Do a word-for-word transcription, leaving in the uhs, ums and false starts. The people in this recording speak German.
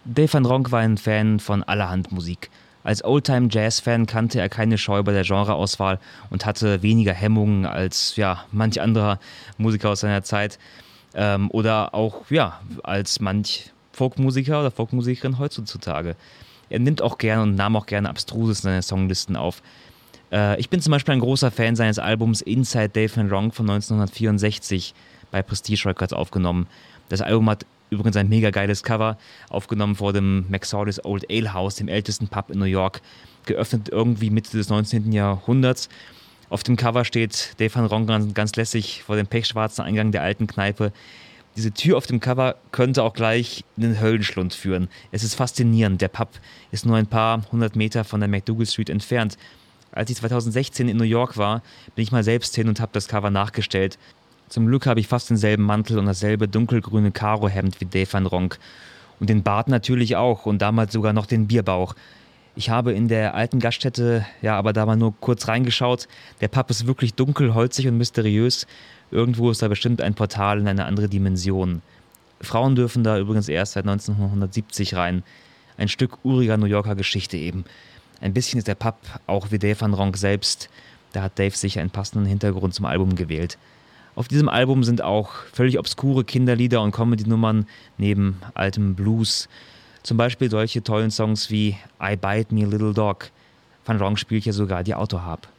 Dave Van Ronk war ein Fan von allerhand Musik. Als Oldtime-Jazz-Fan kannte er keine Scheu bei der Genreauswahl und hatte weniger Hemmungen als ja, manch anderer Musiker aus seiner Zeit. Ähm, oder auch ja, als manch Folkmusiker oder Folkmusikerin heutzutage. Er nimmt auch gerne und nahm auch gerne Abstruses in seine Songlisten auf. Äh, ich bin zum Beispiel ein großer Fan seines Albums Inside Dave Van Ronk von neunzehnhundertvierundsechzig bei Prestige Records aufgenommen. Das Album hat übrigens ein mega geiles Cover, aufgenommen vor dem McSorley's Old Ale House, dem ältesten Pub in New York, geöffnet irgendwie Mitte des neunzehnten. Jahrhunderts. Auf dem Cover steht Dave Van Ronk ganz, ganz lässig vor dem pechschwarzen Eingang der alten Kneipe. Diese Tür auf dem Cover könnte auch gleich in den Höllenschlund führen. Es ist faszinierend. Der Pub ist nur ein paar hundert Meter von der McDougal Street entfernt. Als ich zweitausendsechzehn in New York war, bin ich mal selbst hin und habe das Cover nachgestellt. Zum Glück habe ich fast denselben Mantel und dasselbe dunkelgrüne Karohemd wie Dave Van Ronk. Und den Bart natürlich auch und damals sogar noch den Bierbauch. Ich habe in der alten Gaststätte, ja, aber da mal nur kurz reingeschaut. Der Pub ist wirklich dunkel, holzig und mysteriös. Irgendwo ist da bestimmt ein Portal in eine andere Dimension. Frauen dürfen da übrigens erst seit neunzehnhundertsiebzig rein. Ein Stück uriger New Yorker Geschichte eben. Ein bisschen ist der Pub auch wie Dave Van Ronk selbst. Da hat Dave sich einen passenden Hintergrund zum Album gewählt. Auf diesem Album sind auch völlig obskure Kinderlieder und Comedy-Nummern neben altem Blues. Zum Beispiel solche tollen Songs wie I Bite Me a Little Dog. Van Ronk spielt ja sogar die Autoharp.